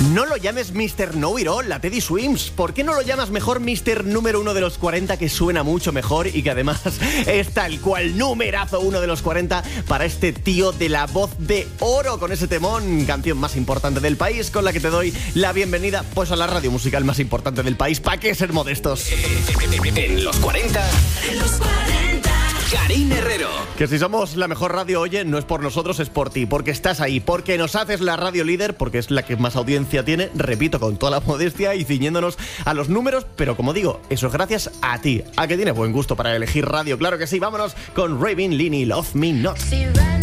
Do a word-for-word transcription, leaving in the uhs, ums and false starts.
No lo llames mister Know It All, la Teddy Swims. ¿Por qué no lo llamas mejor mister Número Uno de los cuarenta, que suena mucho mejor y que además es tal cual numerazo uno de los cuarenta para este tío de la voz de oro con ese temón, canción más importante del país, con la que te doy la bienvenida pues a la radio musical más importante del país? ¿Para qué ser modestos? En los cuarenta. En los cuarenta. Karin Herrero. Que si somos la mejor radio, oye, no es por nosotros, es por ti, porque estás ahí, porque nos haces la radio líder, porque es la que más audiencia tiene, repito, con toda la modestia y ciñéndonos a los números, pero como digo, eso es gracias a ti, a que tienes buen gusto para elegir radio, claro que sí. Vámonos con Raven Lini, Love Me Not.